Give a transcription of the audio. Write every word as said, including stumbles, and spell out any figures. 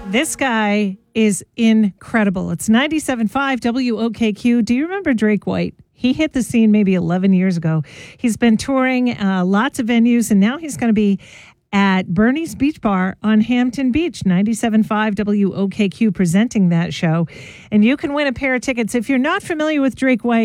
This guy is incredible. It's ninety-seven point five W O K Q. Do you remember Drake White? He hit the scene maybe eleven years ago. He's been touring uh, lots of venues, and now he's going to be at Bernie's Beach Bar on Hampton Beach. ninety-seven point five W O K Q presenting that show. And you can win a pair of tickets. If you're not familiar with Drake White,